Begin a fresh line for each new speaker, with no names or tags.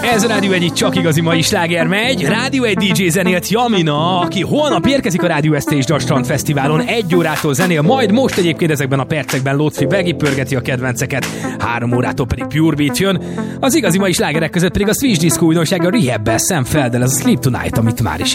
Ez a Rádió 1 itt csak igazi mai sláger megy. Rádió 1 DJ zenélt Jamina, aki holnap érkezik a Rádió ST és Strand Fesztiválon. 1 órától zenél, majd most egyébként ezekben a percekben Lótfi begipörgeti a kedvenceket. 3 órától pedig Pure Beat jön. Az igazi mai slágerek között pedig a Switch Disco újdonsága a Rehab-bel, Sam Feldel, ez a Sleep Tonight, amit már is